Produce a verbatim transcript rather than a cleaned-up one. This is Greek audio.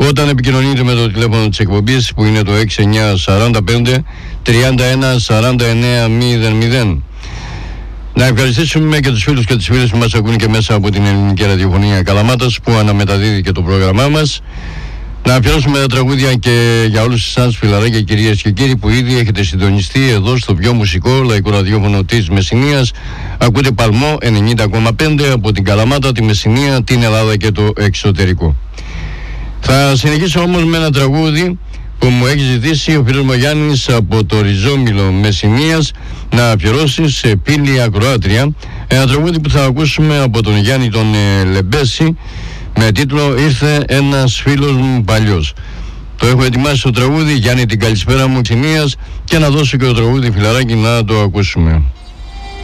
όταν επικοινωνείτε με το τηλέφωνο της εκπομπής που είναι το έξι εννιά σαράντα πέντε τριάντα ένα σαράντα εννέα μηδέν μηδέν. Να ευχαριστήσουμε και τους φίλους και τις φίλες που μας ακούν και μέσα από την ελληνική ραδιοφωνία Καλαμάτας που αναμεταδίδει και το πρόγραμμά μας. Να αφιερώσουμε τα τραγούδια και για όλους εσάς φιλαράκια, κυρίες και κύριοι, που ήδη έχετε συντονιστεί εδώ στο πιο μουσικό λαϊκό ραδιόφωνο της Μεσσηνίας. Ακούτε Παλμό ενενήντα κόμμα πέντε από την Καλαμάτα, τη Μεσσηνία, την Ελλάδα και το εξωτερικό. Θα συνεχίσω όμως με ένα τραγούδι που μου έχει ζητήσει ο φίλος μου Γιάννης από το Ριζόμυλο Μεσσηνίας να αφιερώσει σε φίλη ακροάτρια. Ένα τραγούδι που θα ακούσουμε από τον Γιάννη τον ε, Λεμπέση, με τίτλο «Ήρθε ένας φίλος μου παλιός». Το έχω ετοιμάσει το τραγούδι, Γιάννη την καλησπέρα μου Μεσσηνίας, και να δώσω και το τραγούδι φιλαράκι να το ακούσουμε.